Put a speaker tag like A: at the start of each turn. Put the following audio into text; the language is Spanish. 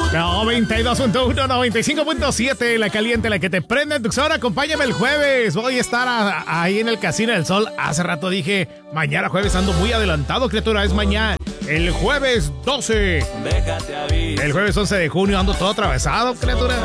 A: 92.1, 95.7, la caliente, la que te prende en tu hora. Acompáñame el jueves. Voy a estar ahí en el Casino del Sol. Hace rato dije, mañana jueves ando muy adelantado, criatura. Es mañana, el jueves 12. El jueves 11 de junio ando todo atravesado, criatura.